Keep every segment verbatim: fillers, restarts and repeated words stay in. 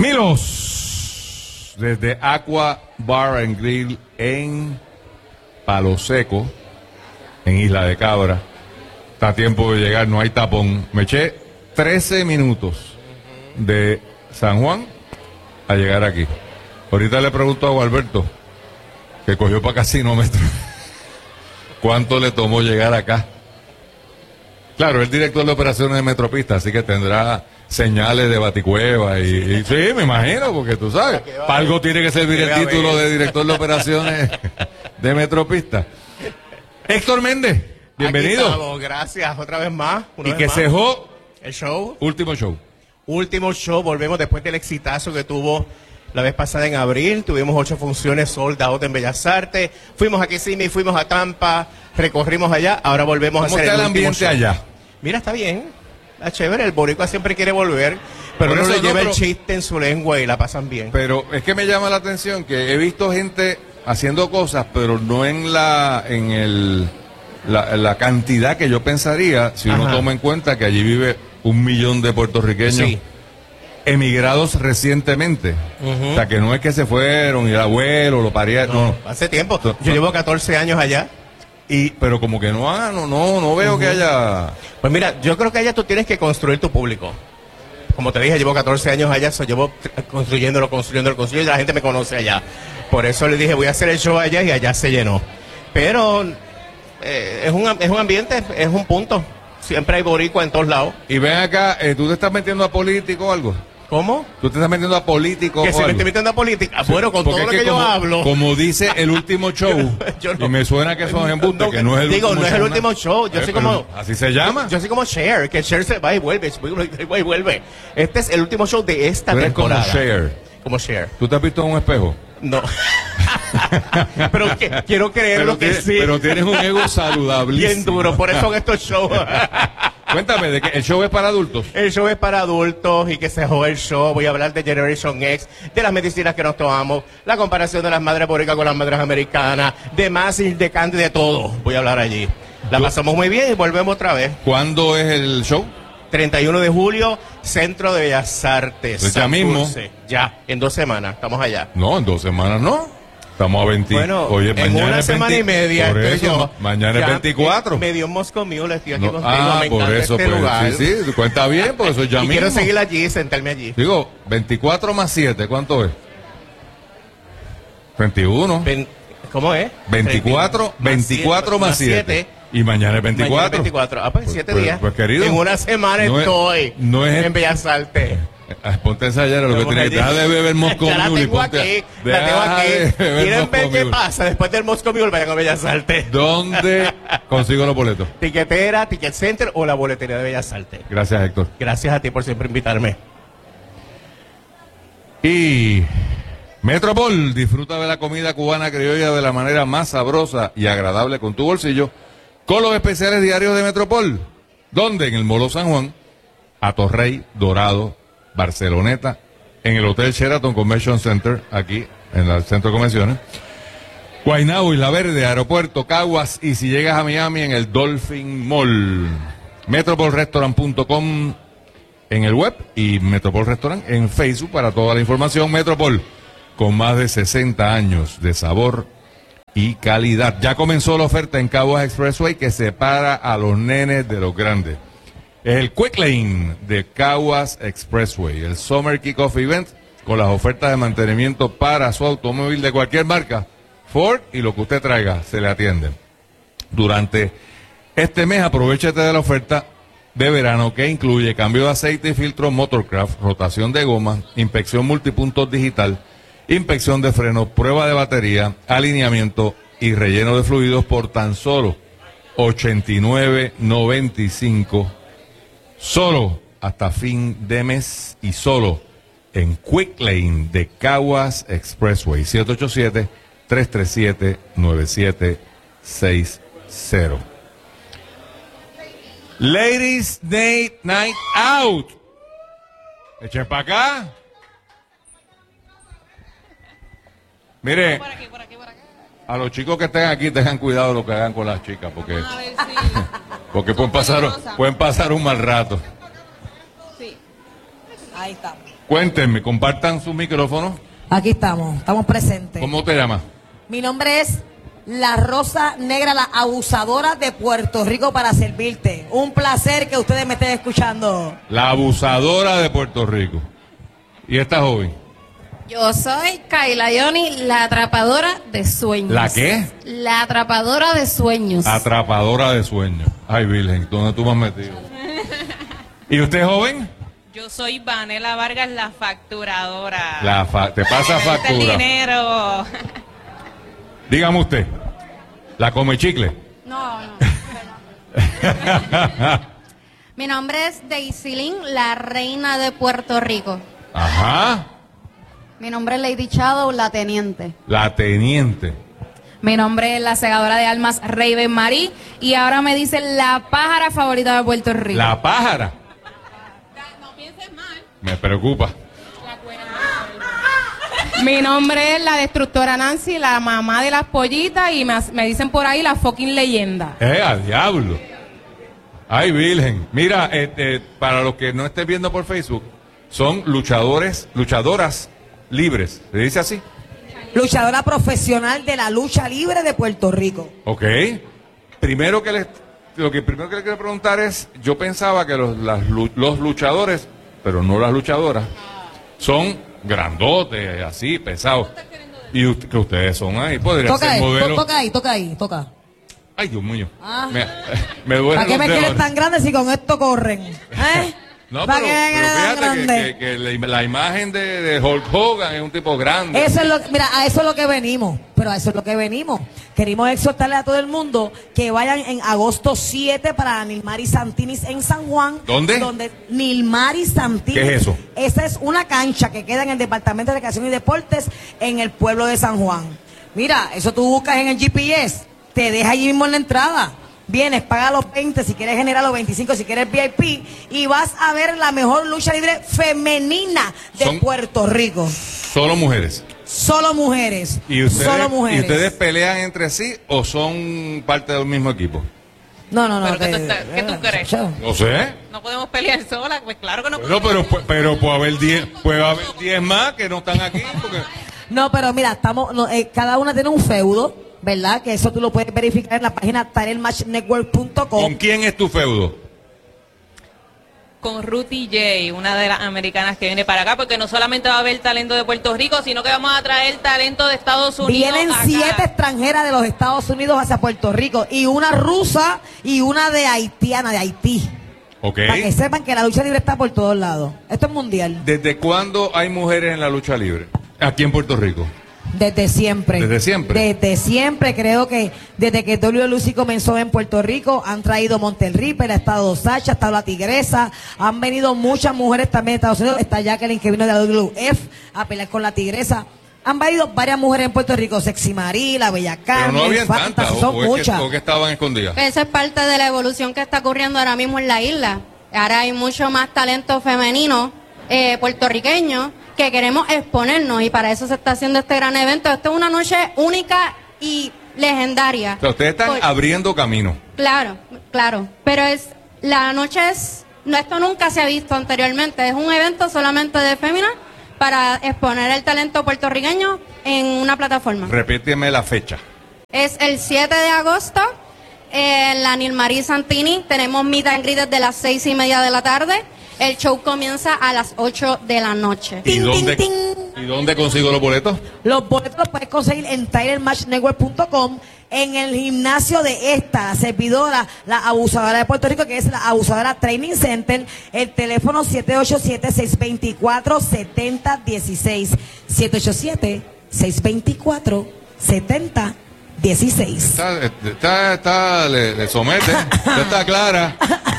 Milos, desde Aqua Bar and Grill en Palo Seco, en Isla de Cabra. Está a tiempo de llegar, no hay tapón. Me eché trece minutos de San Juan a llegar aquí. Ahorita le pregunto a Gualberto, que cogió para Casinómetro, ¿cuánto le tomó llegar acá? Claro, el director de operaciones de Metropista, así que tendrá señales de baticueva y, y sí, me imagino, porque tú sabes, para algo tiene que servir el título de director de operaciones de Metropista. Héctor Méndez, bienvenido. Aquí estamos, gracias, otra vez más. Y que cejó el show. Último show. Último show, volvemos después del exitazo que tuvo la vez pasada en abril. Tuvimos ocho funciones sold out en Bellas Artes. Fuimos a Kissimmee, fuimos a Tampa, recorrimos allá, ahora volvemos a hacer el, el ambiente show. allá? Mira, está bien, está chévere, el boricua siempre quiere volver, pero uno le lleva no, el chiste en su lengua y la pasan bien. Pero es que me llama la atención que he visto gente haciendo cosas, pero no en la en el la, la cantidad que yo pensaría, si uno Ajá. toma en cuenta que allí vive un millón de puertorriqueños sí. emigrados recientemente. Uh-huh. O sea, que no es que se fueron y el abuelo lo paría, no, no. Hace tiempo, yo no. llevo catorce años allá. Y, pero como que no, ah, no, no, no veo uh-huh. que haya... Pues mira, yo creo que allá tú tienes que construir tu público. Como te dije, llevo catorce años allá, so llevo construyéndolo, construyéndolo, construyendo, y la gente me conoce allá. Por eso le dije, voy a hacer el show allá, y allá se llenó. Pero eh, es, un, es un ambiente, es un punto. Siempre hay boricua en todos lados. Y ven acá, eh, ¿tú te estás metiendo a político o algo? ¿Cómo? ¿Tú te estás metiendo a político que o si algo? me estoy metiendo a política. Sí, bueno, con todo lo que, que yo como, hablo. Como dice el último shoy, yo no, y me suena que son embustes, no, que no es el digo, último no show. Digo, no es el último show. Yo eh, soy como... ¿Así se llama? Yo, yo soy como Cher, que Cher se va y vuelve, va y vuelve. Este es el último show de esta ¿Tú eres temporada. como Cher? Como Cher. ¿Tú te has visto en un espejo? No. pero que, quiero creer pero lo que tienes, sí. Pero tienes un ego saludable. Bien duro, por eso en estos shows. Cuéntame, ¿de que el show es para adultos? El show es para adultos y que se jode el show. Voy a hablar de Generation X, de las medicinas que nos tomamos, la comparación de las madres boricas con las madres americanas, de más y de candy, de todo. Voy a hablar allí. La pasamos muy bien y volvemos otra vez. ¿Cuándo es el show? treinta y uno de julio, Centro de Bellas Artes. Pues ya mismo. Ya, en dos semanas, estamos allá. No, en dos semanas no. Estamos a veinte. Bueno, Oye, en mañana una es semana veinte, y media. Por eso, yo, mañana ya, es veinticuatro. Me dio un Moscow Mule, estoy aquí no, contigo. Ah, me por eso, este pues, lugar. sí, sí, cuenta bien, porque eso ya y mismo. quiero seguir allí, sentarme allí. Digo, veinticuatro más siete, ¿cuánto es? veintiuno. Ven, ¿Cómo es? veinticuatro, veinticuatro más siete. Y mañana es veinticuatro. Mañana es veinticuatro. Ah, pues siete pues, días. Pues, querido. En una semana no estoy es, no es en Bellas Artes. Ponte a ensayar lo que tienes que dejar de beber Moscow ya la Mule. tengo aquí, la tengo aquí. ¿Quieren ver qué pasa después del Moscow Mule? Vayan a Bellas Artes. ¿Dónde consigo los boletos? Tiquetera, Ticket Center o la boletería de Bellas Artes. Gracias, Héctor. Gracias a ti por siempre invitarme. Y Metropol, disfruta de la comida cubana criolla de la manera más sabrosa y agradable con tu bolsillo, con los especiales diarios de Metropol. ¿Dónde? En el Molo San Juan, Atorrey, Dorado, Barceloneta, en el Hotel Sheraton Convention Center, aquí en el Centro de Convenciones, Guaynabo, Isla Verde, Aeropuerto, Caguas, y si llegas a Miami, en el Dolphin Mall. Metropol Restaurant punto com en el web y Metropol Restaurant en Facebook para toda la información. Metropol, con más de sesenta años de sabor y calidad. Ya comenzó la oferta en Caguas Expressway que separa a los nenes de los grandes. Es el Quick Lane de Caguas Expressway, el Summer Kickoff Event con las ofertas de mantenimiento para su automóvil de cualquier marca, Ford, y lo que usted traiga se le atiende. Durante este mes aprovéchate de la oferta de verano que incluye cambio de aceite y filtro Motorcraft, rotación de goma, inspección multipuntos digital, inspección de frenos, prueba de batería, alineamiento y relleno de fluidos por tan solo ochenta y nueve noventa y cinco. Solo hasta fin de mes y solo en Quick Lane de Caguas Expressway. siete ocho siete, tres tres siete, nueve siete seis cero. Ladies Date Night Out. Echen para acá. Mire, Por aquí, por aquí, por acá. a los chicos que estén aquí tengan cuidado de lo que hagan con las chicas, porque, A ver si... porque pueden pasar, pueden pasar un mal rato. Sí. Ahí estamos. Cuéntenme, compartan su micrófono. Aquí estamos, estamos presentes. ¿Cómo te llamas? Mi nombre es La Rosa Negra, la abusadora de Puerto Rico, para servirte. Un placer que ustedes me estén escuchando. La abusadora de Puerto Rico. ¿Y esta joven? Yo soy Kayla Yoni, la atrapadora de sueños. ¿La qué? La atrapadora de sueños. Atrapadora de sueños. Ay, Virgen, ¿dónde tú me has metido? ¿Y usted, joven? Yo soy Vanela Vargas, la facturadora. La fa te pasa Este factura. dinero. Dígame usted. ¿La come chicle? No, no. Mi nombre es Daisy Lynn, la reina de Puerto Rico. Ajá. Mi nombre es Lady Shadow, la teniente. La teniente. Mi nombre es la segadora de almas Raven Marie y ahora me dicen la pájara favorita de Puerto Rico. La pájara. No pienses mal. Me preocupa. Mi nombre es la destructora Nancy, la mamá de las pollitas y me, me dicen por ahí la fucking leyenda. ¡Eh, a diablo! ¡Ay, Virgen! Mira, eh, eh, para los que no estén viendo por Facebook, son luchadores, luchadoras libres. ¿Se dice así? Luchadora profesional de la lucha libre de Puerto Rico. Ok. Primero que les, lo que primero que le quiero preguntar es, yo pensaba que los, las, los luchadores, pero no las luchadoras, son grandotes, así, pesados. Y usted, que ustedes son ahí, podría Toca ser ahí, modelo. to- toca ahí, toca ahí, toca. Ay, Dios mío. Ah. Me, me duele ¿Para qué me quieres tan grande si con esto corren? ¿Eh? No, ¿Para pero, qué me pero quieres tan fíjate que, grande? que- que la, la imagen de, de Hulk Hogan es un tipo grande. Eso es lo, mira, a eso es lo que venimos, pero a eso es lo que venimos. Queremos exhortarle a todo el mundo que vayan en agosto siete para Nilmari Santinis en San Juan. ¿Dónde? Donde Nilmari Santinis. ¿Qué es eso? Esa es una cancha que queda en el Departamento de Recreación y Deportes en el pueblo de San Juan. Mira, eso tú buscas en el G P S, te deja allí mismo en la entrada. Vienes, paga los veinte, si quieres generar los veinticinco, si quieres V I P, y vas a ver la mejor lucha libre femenina de Son- Puerto Rico. Solo mujeres. Solo mujeres. ¿Y ustedes, Solo mujeres. ¿Y ustedes pelean entre sí o son parte del mismo equipo? No, no, no. ¿Pero qué tú te- estás- qué tú crees? Chao. No sé. No podemos pelear sola, pues claro que no Bueno, podemos. pero, pero puede haber diez, puede haber diez más que no están aquí. Porque... No, pero mira, estamos, no, eh, cada una tiene un feudo, ¿verdad? Que eso tú lo puedes verificar en la página title match network punto com. ¿Con quién es tu feudo? Con Ruthie J, una de las americanas que viene para acá, porque no solamente va a haber talento de Puerto Rico, sino que vamos a traer talento de Estados Unidos. Vienen acá. siete extranjeras de los Estados Unidos hacia Puerto Rico y una rusa y una de haitiana, de Haití. Ok. Para que sepan que la lucha libre está por todos lados. Esto es mundial. ¿Desde cuándo hay mujeres en la lucha libre? Aquí en Puerto Rico. Desde siempre. ¿Desde siempre? Desde siempre, creo que desde que W L C comenzó en Puerto Rico, han traído Montel Ripper, ha estado Sacha, ha estado la Tigresa, han venido muchas mujeres también de Estados Unidos, está Jacqueline que vino de la W F a pelear con la Tigresa. Han venido varias mujeres en Puerto Rico, Sexy Marie, la Bella Pero Carmen, no habían Fantasy, tantas, o, son o es que, muchas. o que estaban escondidas. Esa es parte de la evolución que está ocurriendo ahora mismo en la isla. Ahora hay mucho más talento femenino eh, puertorriqueño que queremos exponernos y para eso se está haciendo este gran evento. Esto es una noche única y legendaria. O sea, ustedes están Por- abriendo camino. Claro, claro, pero es la noche es no, esto nunca se ha visto anteriormente. Es un evento solamente de féminas para exponer el talento puertorriqueño en una plataforma. Repíteme la fecha. Es el siete de agosto en la Nilmari Santini. Tenemos meet and greet desde las seis y media de la tarde. El show comienza a las ocho de la noche. ¿Y Ting, dónde, ting, ¿Y dónde consigo los boletos? Los boletos los puedes conseguir en title match network punto com, en el gimnasio de esta, la servidora, la abusadora de Puerto Rico, que es la Abusadora Training Center. El teléfono siete ocho siete, seis dos cuatro, siete cero uno seis. siete ocho siete, seis dos cuatro, siete cero uno seis. Está, está, está le, le somete, ya está clara.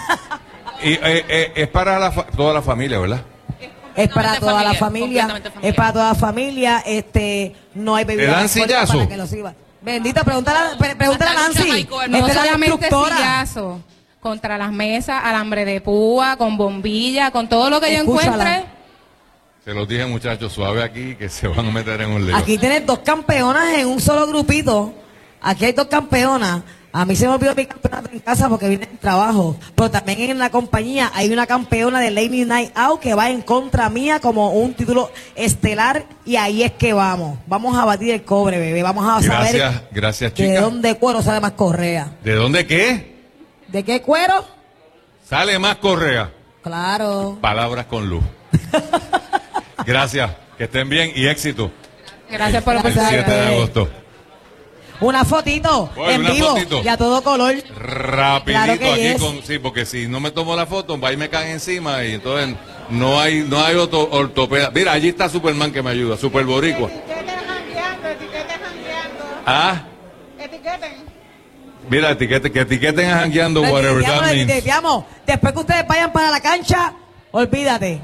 Y eh, eh, es para la fa- toda la familia, ¿verdad? Es para Completamente toda la familiar, familia, completamente familiar. es para toda la familia, este, no hay bebida ¿Te dan alcohólica sillazo? para que lo sirva. Bendita, pregúntale, a- pre- pregúntale a Hasta lucha Nancy. alcohol. No Esta es la solamente instructora. sillazo, contra las mesas, alambre de púa, con bombilla, con todo lo que yo Escúchala. encuentre. Se los dije, muchachos, suave aquí, que se van a meter en un lío. Aquí tienes dos campeonas en un solo grupito. Aquí hay dos campeonas. A mí se me olvidó mi campeonato en casa porque vine en trabajo. Pero también en la compañía hay una campeona de Lady Night Out que va en contra mía como un título estelar. Y ahí es que vamos. Vamos a batir el cobre, bebé. Vamos a saber Gracias, gracias, de chica. dónde cuero sale más correa. ¿De dónde qué? ¿De qué cuero? Sale más correa. Claro. Palabras con luz. Gracias, que estén bien y éxito. Gracias por El Gracias. siete de agosto. Una fotito Oye, en una vivo fotito. y a todo color. Rapidito Claro que aquí yes. con sí, porque si no me tomo la foto, va y me caen encima y entonces no hay no hay orto- ortopeda. Mira, allí está Superman que me ayuda, Super Boricua. Etiqueten jangueando, etiqueten jangueando. Ah, Etiqueten. mira, etiquete, que etiqueten a jangueando, Le whatever etiqueteamos, that le means. etiqueteamos. Después que ustedes vayan para la cancha, olvídate.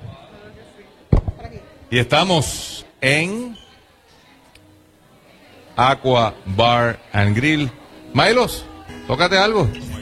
Y estamos en Aqua Bar and Grill. Mailos, tócate algo.